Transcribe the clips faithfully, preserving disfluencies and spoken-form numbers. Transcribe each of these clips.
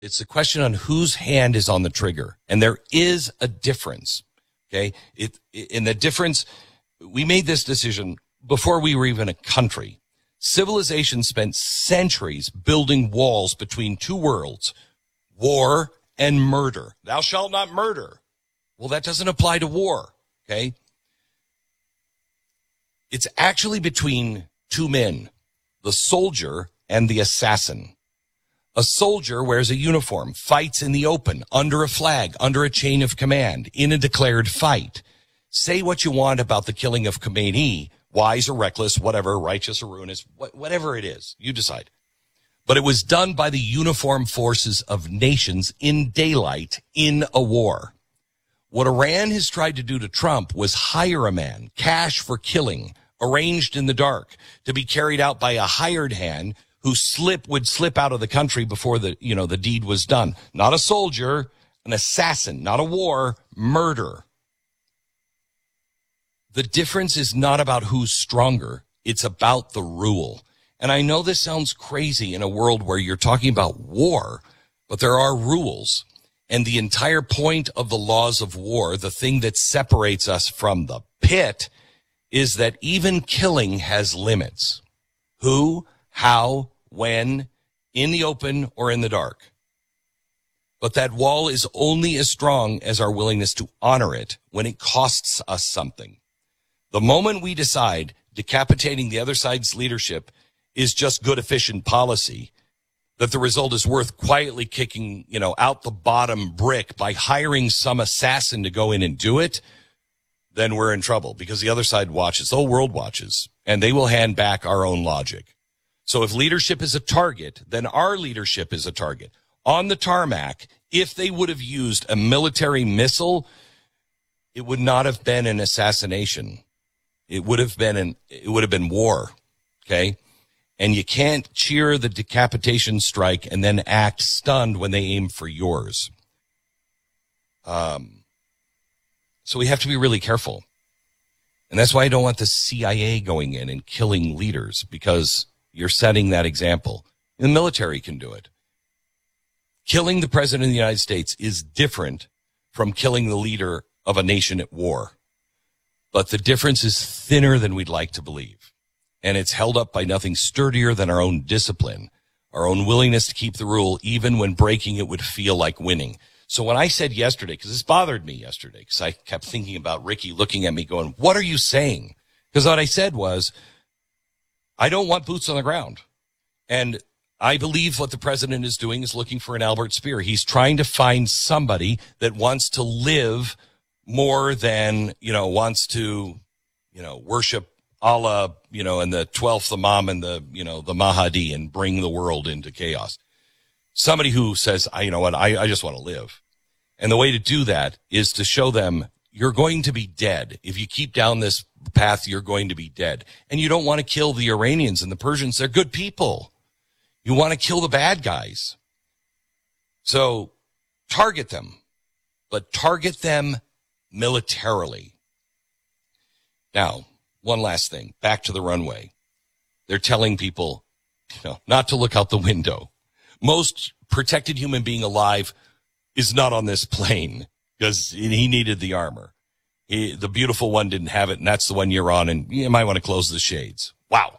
It's a question on whose hand is on the trigger. And there is a difference. Okay. It, it, and the difference, we made this decision before we were even a country. Civilization spent centuries building walls between two worlds, war and murder. Thou shalt not murder. Well, that doesn't apply to war. Okay. It's actually between two men, the soldier and the assassin. A soldier wears a uniform, fights in the open, under a flag, under a chain of command, in a declared fight. Say what you want about the killing of Khomeini, wise or reckless, whatever, righteous or ruinous, whatever it is, you decide. But it was done by the uniformed forces of nations in daylight in a war. What Iran has tried to do to Trump was hire a man, cash for killing, arranged in the dark, to be carried out by a hired hand who slip would slip out of the country before the, you know, the deed was done. Not a soldier, an assassin, not a war, murder. The difference is not about who's stronger. It's about the rule. And I know this sounds crazy in a world where you're talking about war, but there are rules. And the entire point of the laws of war, the thing that separates us from the pit, is that even killing has limits. Who, how, when, in the open or in the dark. But that wall is only as strong as our willingness to honor it when it costs us something. The moment we decide decapitating the other side's leadership is just good, efficient policy, that the result is worth quietly kicking, you know, out the bottom brick by hiring some assassin to go in and do it, then we're in trouble because the other side watches, the whole world watches, and they will hand back our own logic. So if leadership is a target, then our leadership is a target. On the tarmac, if they would have used a military missile, it would not have been an assassination. It would have been an, it would have been war. Okay. And you can't cheer the decapitation strike and then act stunned when they aim for yours. Um, so we have to be really careful. And that's why I don't want the C I A going in and killing leaders, because you're setting that example. The military can do it. Killing the president of the United States is different from killing the leader of a nation at war. But the difference is thinner than we'd like to believe. And it's held up by nothing sturdier than our own discipline, our own willingness to keep the rule, even when breaking it would feel like winning. So when I said yesterday, because this bothered me yesterday, because I kept thinking about Ricky looking at me going, what are you saying? Because what I said was, I don't want boots on the ground. And I believe what the president is doing is looking for an Albert Speer. He's trying to find somebody that wants to live more than, you know, wants to, you know, worship Allah, you know, and the twelfth Imam and the, you know, the Mahdi and bring the world into chaos. Somebody who says, I, you know what, I, I just want to live. And the way to do that is to show them you're going to be dead. If you keep down this path, you're going to be dead. And you don't want to kill the Iranians and the Persians. They're good people. You want to kill the bad guys. So target them, but target them militarily. Now, one last thing, back to the runway. They're telling people, you know, not to look out the window. Most protected human being alive is not on this plane because he needed the armor. He, the beautiful one didn't have it, and that's the one you're on, and you might want to close the shades. Wow.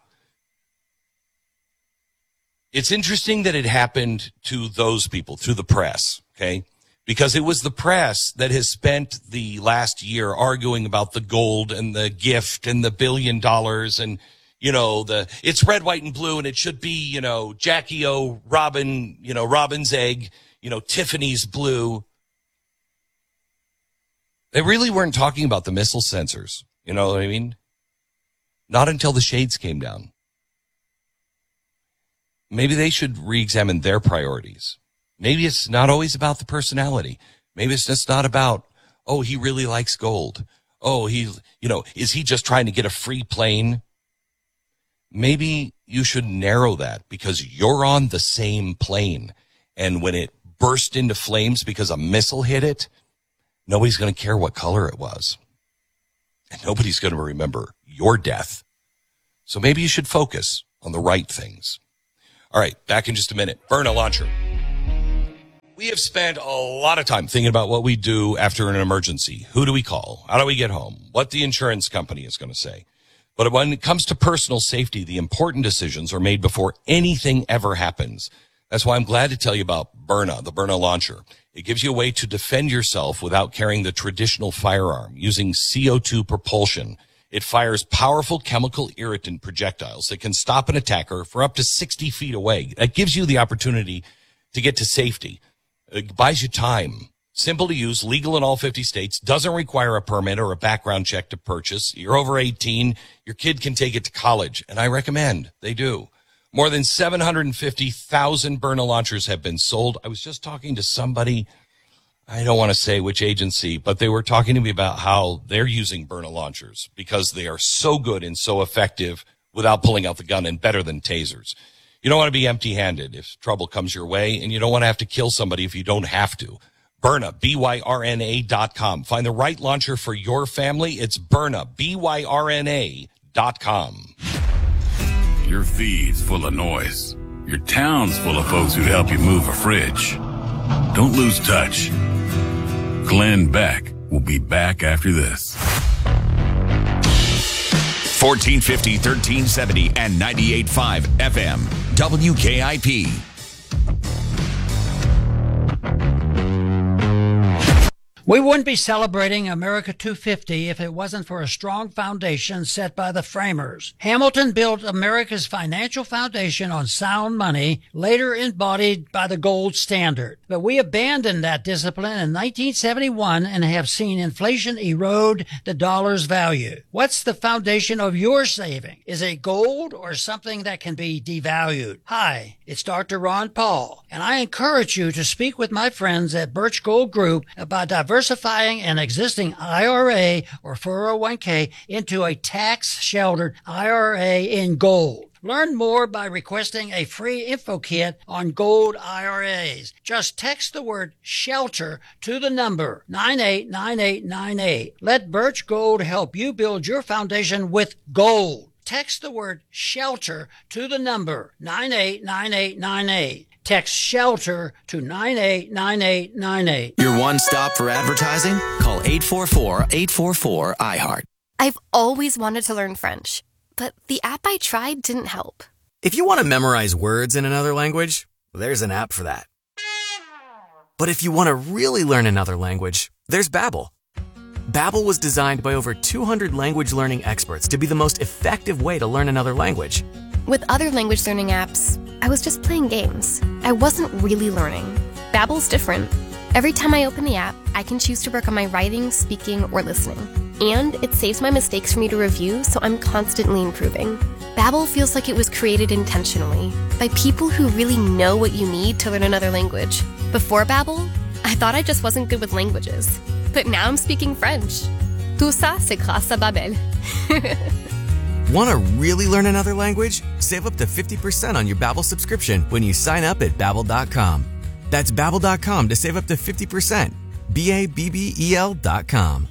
It's interesting that it happened to those people, to the press, okay? Because it was the press that has spent the last year arguing about the gold and the gift and the billion dollars and, you know, the, it's red, white, and blue, and it should be, you know, Jackie O, Robin, you know, Robin's egg, you know, Tiffany's blue. They really weren't talking about the missile sensors. You know what I mean? Not until the shades came down. Maybe they should re-examine their priorities. Maybe it's not always about the personality. Maybe it's just not about, oh, he really likes gold. Oh, he, you know, is he just trying to get a free plane? Maybe you should narrow that because you're on the same plane. And when it burst into flames because a missile hit it, nobody's going to care what color it was. And nobody's going to remember your death. So maybe you should focus on the right things. All right, back in just a minute. Byrna Launcher. We have spent a lot of time thinking about what we do after an emergency. Who do we call? How do we get home? What the insurance company is going to say. But when it comes to personal safety, the important decisions are made before anything ever happens. That's why I'm glad to tell you about Byrna, the Byrna launcher. It gives you a way to defend yourself without carrying the traditional firearm using C O two propulsion. It fires powerful chemical irritant projectiles that can stop an attacker for up to sixty feet away. That gives you the opportunity to get to safety. It buys you time. Simple to use, legal in all fifty states, doesn't require a permit or a background check to purchase. You're over eighteen, your kid can take it to college, and I recommend they do. More than seven hundred fifty thousand Byrna launchers have been sold. I was just talking to somebody, I don't want to say which agency, but they were talking to me about how they're using Byrna launchers because they are so good and so effective without pulling out the gun and better than tasers. You don't want to be empty-handed if trouble comes your way, and you don't want to have to kill somebody if you don't have to. Byrna, B Y R N A dot com. Find the right launcher for your family. It's Byrna, B Y R N A dot com. Your feed's full of noise. Your town's full of folks who'd help you move a fridge. Don't lose touch. Glenn Beck will be back after this. fourteen fifty, thirteen seventy, and ninety-eight point five F M. W K I P. We wouldn't be celebrating America two fifty if it wasn't for a strong foundation set by the framers. Hamilton built America's financial foundation on sound money, later embodied by the gold standard. But we abandoned that discipline in nineteen seventy-one and have seen inflation erode the dollar's value. What's the foundation of your saving? Is it gold or something that can be devalued? Hi, it's Doctor Ron Paul, and I encourage you to speak with my friends at Birch Gold Group about diversifying an existing I R A or four oh one k into a tax-sheltered I R A in gold. Learn more by requesting a free info kit on gold I R As. Just text the word SHELTER to the number nine eight nine eight nine eight. Let Birch Gold help you build your foundation with gold. Text the word SHELTER to the number nine eight nine eight nine eight. Text SHELTER to nine eight nine eight nine eight. Your one stop for advertising? Call eight four four, eight four four, I heart. I've always wanted to learn French, but the app I tried didn't help. If you want to memorize words in another language, there's an app for that. But if you want to really learn another language, there's Babbel. Babbel was designed by over two hundred language learning experts to be the most effective way to learn another language. With other language learning apps, I was just playing games. I wasn't really learning. Babbel's different. Every time I open the app, I can choose to work on my writing, speaking, or listening. And it saves my mistakes for me to review, so I'm constantly improving. Babbel feels like it was created intentionally by people who really know what you need to learn another language. Before Babbel, I thought I just wasn't good with languages. But now I'm speaking French. Tout ça, c'est grâce à Babbel. Want to really learn another language? Save up to fifty percent on your Babbel subscription when you sign up at Babbel dot com. That's Babbel dot com to save up to fifty percent. B A B B E L dot com.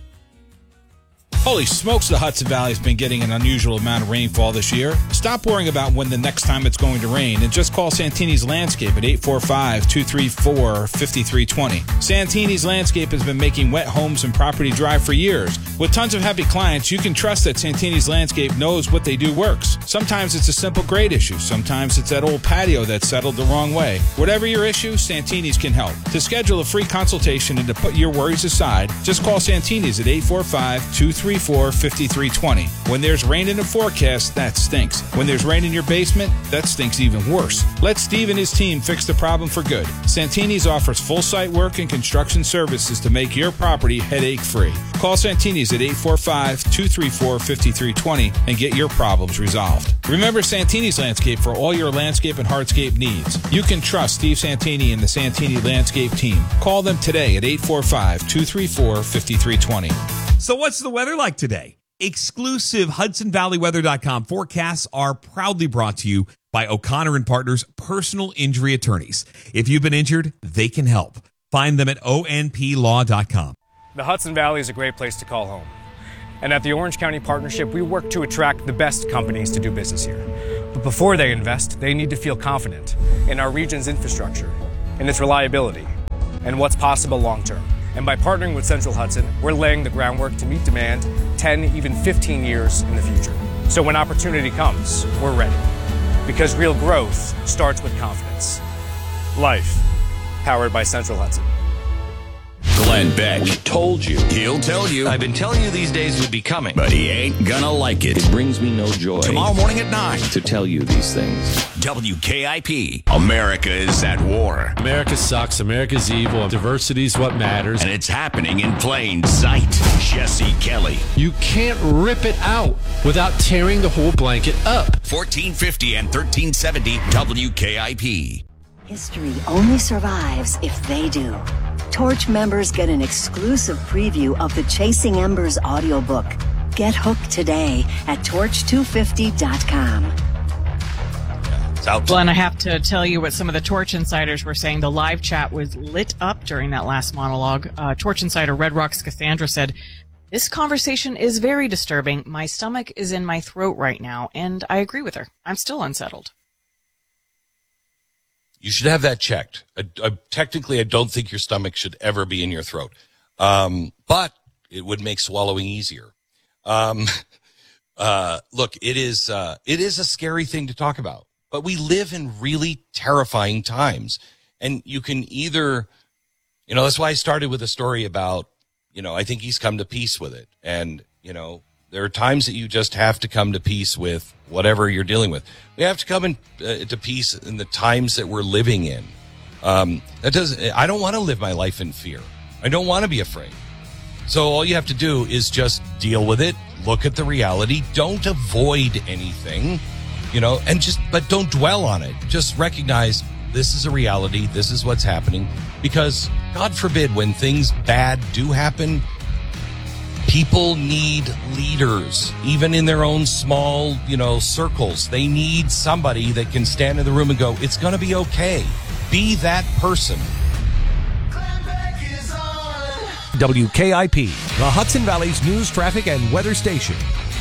Holy smokes, the Hudson Valley has been getting an unusual amount of rainfall this year. Stop worrying about when the next time it's going to rain and just call Santini's Landscape at eight four five, two three four, five three two zero. Santini's Landscape has been making wet homes and property dry for years. With tons of happy clients, you can trust that Santini's Landscape knows what they do works. Sometimes it's a simple grade issue. Sometimes it's that old patio that's settled the wrong way. Whatever your issue, Santini's can help. To schedule a free consultation and to put your worries aside, just call Santini's at eight four five, two three four, five three two zero. When there's rain in the forecast, that stinks. When there's rain in your basement, that stinks even worse. Let Steve and his team fix the problem for good. Santini's offers full site work and construction services to make your property headache-free. Call Santini's at eight four five, two three four, five three two zero and get your problems resolved. Remember Santini's Landscape for all your landscape and hardscape needs. You can trust Steve Santini and the Santini Landscape team. Call them today at eight four five, two three four, five three two zero. So what's the weather like today? Exclusive Hudson Valley Weather dot com forecasts are proudly brought to you by O'Connor and Partners Personal Injury Attorneys. If you've been injured, they can help. Find them at O N P law dot com. The Hudson Valley is a great place to call home. And at the Orange County Partnership, we work to attract the best companies to do business here. But before they invest, they need to feel confident in our region's infrastructure and its reliability. and what's possible long term. And by partnering with Central Hudson, we're laying the groundwork to meet demand ten, even fifteen years in the future. So when opportunity comes, we're ready. Because real growth starts with confidence. Life, powered by Central Hudson. Glenn Beck. We told you. He'll tell you. I've been telling you these days would be coming. But he ain't gonna like it. It brings me no joy. Tomorrow morning at nine. To tell you these things. W K I P. America is at war. America sucks. America's evil. Diversity is what matters. And it's happening in plain sight. Jesse Kelly. You can't rip it out without tearing the whole blanket up. fourteen fifty and thirteen seventy W K I P. History only survives if they do. Torch members get an exclusive preview of the Chasing Embers audiobook. Get hooked today at torch two fifty dot com. It's out. Glenn, I have to tell you what some of the Torch insiders were saying. The live chat was lit up during that last monologue. Uh, Torch insider Red Rocks Cassandra said, "This conversation is very disturbing. My stomach is in my throat right now," and I agree with her. I'm still unsettled. You should have that checked. I, I, technically, I don't think your stomach should ever be in your throat. Um, but it would make swallowing easier. Um, uh, look, it is, uh, it is a scary thing to talk about, but we live in really terrifying times. And you can either, you know, that's why I started with a story about, you know, I think he's come to peace with it. And, you know, there are times that you just have to come to peace with whatever you're dealing with. We have to come in, uh, to peace in the times that we're living in. Um, that does. I don't want to live my life in fear. I don't want to be afraid. So all you have to do is just deal with it. Look at the reality. Don't avoid anything, you know, and just, but don't dwell on it. Just recognize this is a reality. This is what's happening, because God forbid when things bad do happen, people need leaders, even in their own small, you know, circles. They need somebody that can stand in the room and go, it's going to be okay. Be that person. W K I P, the Hudson Valley's news, traffic, and weather station.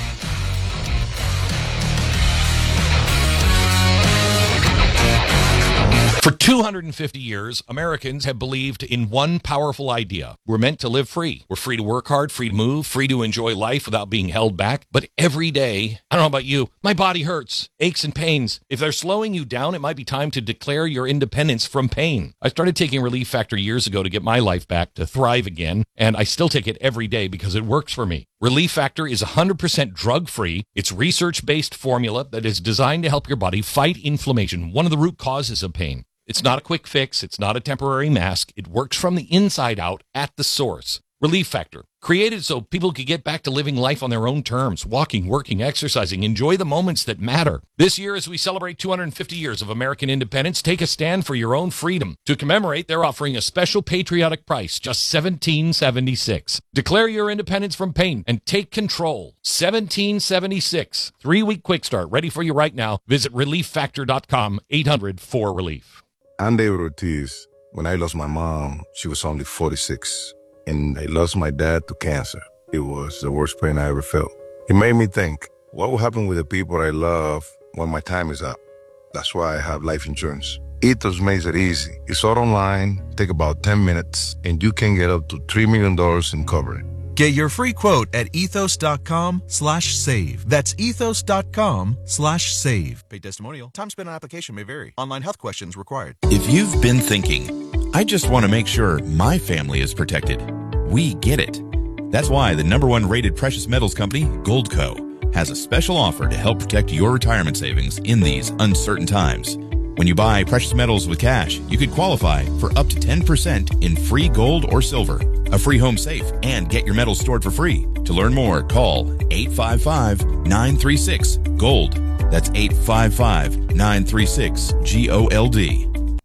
For two hundred fifty years, Americans have believed in one powerful idea. We're meant to live free. We're free to work hard, free to move, free to enjoy life without being held back. But every day, I don't know about you, my body hurts, aches and pains. If they're slowing you down, it might be time to declare your independence from pain. I started taking Relief Factor years ago to get my life back, to thrive again, and I still take it every day because it works for me. Relief Factor is one hundred percent drug-free. It's research-based formula that is designed to help your body fight inflammation, one of the root causes of pain. It's not a quick fix. It's not a temporary mask. It works from the inside out at the source. Relief Factor, created so people could get back to living life on their own terms, walking, working, exercising, enjoy the moments that matter. This year, as we celebrate two hundred fifty years of American independence, take a stand for your own freedom. To commemorate, they're offering a special patriotic price, just seventeen seventy-six. Declare your independence from pain and take control. seventeen seventy-six. Three-week quick start, ready for you right now. Visit relief factor dot com, eight hundred four relief. I'm David Ortiz. When I lost my mom, she was only forty-six. And I lost my dad to cancer. It was the worst pain I ever felt. It made me think, what will happen with the people I love when my time is up? That's why I have life insurance. Ethos makes it easy. It's all online, take about ten minutes, and you can get up to three million dollars in coverage. Get your free quote at ethos.com slash save. That's ethos.com slash save. Paid testimonial. Time spent on application may vary. Online health questions required. If you've been thinking, I just want to make sure my family is protected, we get it. That's why the number one rated precious metals company, Goldco, has a special offer to help protect your retirement savings in these uncertain times. When you buy precious metals with cash, you could qualify for up to ten percent in free gold or silver, a free home safe, and get your metals stored for free. To learn more, call eight five five, nine three six, GOLD. That's eight five five, nine three six, G O L D.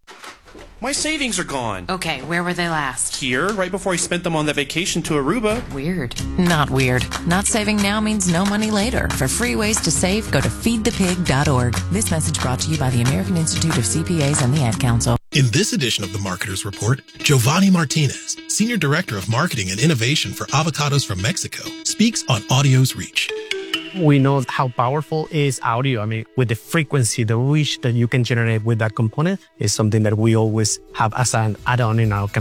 My savings are gone. Okay, where were they last? Here, right before I spent them on that vacation to Aruba. Weird. Not weird. Not saving now means no money later. For free ways to save, go to feed the pig dot org. This message brought to you by the American Institute of C P As and the Ad Council. In this edition of the Marketer's Report, Giovanni Martinez, Senior Director of Marketing and Innovation for Avocados from Mexico, speaks on audio's reach. We know how powerful is audio. I mean, with the frequency, the reach that you can generate with that component is something that we always have as an add-on in our